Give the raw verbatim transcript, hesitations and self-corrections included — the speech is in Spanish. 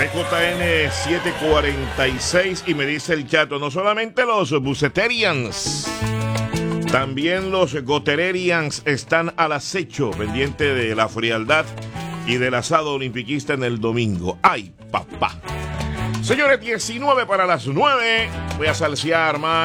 P J N siete cuarenta y seis y me dice el chato, no solamente los buceterians, también los gotererians están al acecho, pendiente de la frialdad y del asado olimpiquista en el domingo. ¡Ay, papá! Señores, diecinueve para las nueve. Voy a salsear más.